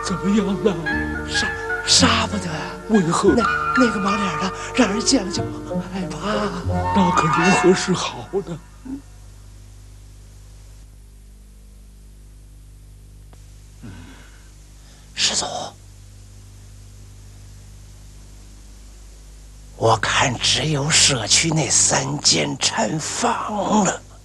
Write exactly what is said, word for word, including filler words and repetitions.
怎么样了？ 杀杀不得。 为何？ 那那个盲脸的，让人见了就害怕。 那可如何是好呢？ 嗯，师祖，我看只有社区那三间禅房了。